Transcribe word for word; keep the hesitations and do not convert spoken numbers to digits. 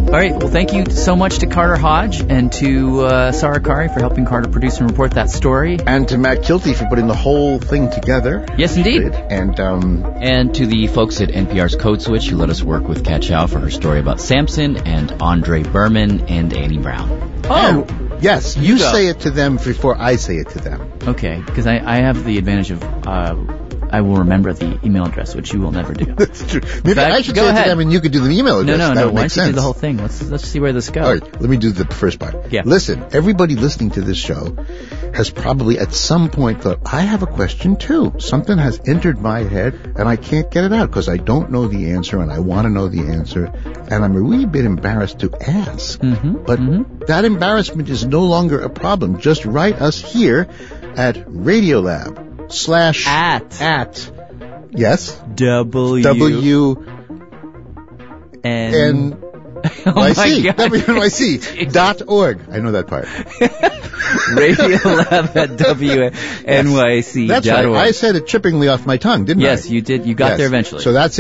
All right. Well, thank you so much to Carter Hodge and to uh, Sarah Kari for helping Carter produce and report that story. And to Matt Kilty for putting the whole thing together. Yes, indeed. And um, and to the folks at N P R's Code Switch who let us work with Kat Chow for her story about Samson, and Andre Berman and Annie Brown. Oh, and, yes. You, you say it to them before I say it to them. Okay, because I, I have the advantage of uh, I will remember the email address, which you will never do. That's true. Maybe fact, I should go say ahead. it to them and you could do the email address. No, no, that no. would Why make don't you sense. do the whole thing? Let's let's see where this goes. All right, let me do the first part. Yeah. Listen, everybody listening to this show has probably at some point thought, I have a question too. Something has entered my head and I can't get it out because I don't know the answer and I want to know the answer and I'm a wee bit embarrassed to ask. Mm-hmm, but mm-hmm. that embarrassment is no longer a problem. Just write us here at Radiolab slash at at yes W W N N Oh my God. W N Y C dot org. I know that part. Radiolab at W N Y C That's dot right. org. I said it trippingly off my tongue, didn't I? Yes, you did. You got Yes. there eventually. So that's